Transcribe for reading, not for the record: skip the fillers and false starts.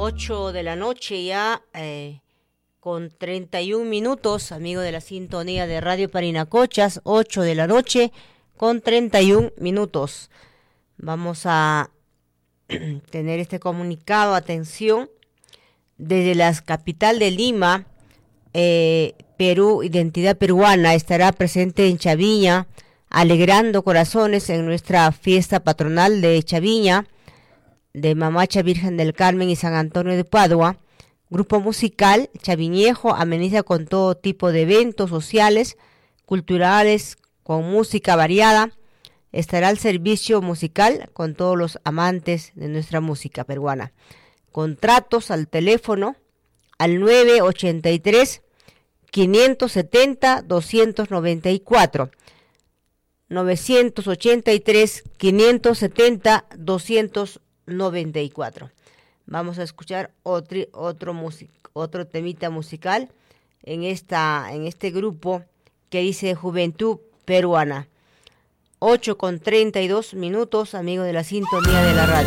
8 de la noche ya, con 31 minutos, amigo de la sintonía de Radio Parinacochas, 8 de la noche con 31 minutos. Vamos a tener este comunicado, atención, desde la capital de Lima, Perú, Identidad Peruana, estará presente en Chaviña, alegrando corazones en nuestra fiesta patronal de Chaviña, de Mamacha Virgen del Carmen y San Antonio de Padua. Grupo musical chaviñejo ameniza con todo tipo de eventos sociales, culturales, con música variada. Estará el servicio musical con todos los amantes de nuestra música peruana. Contratos al teléfono al 983 570 294. 983 570 294. Vamos a escuchar otro temita musical en este grupo que dice Juventud Peruana. 8 con 32 minutos, amigo de la sintonía de la radio.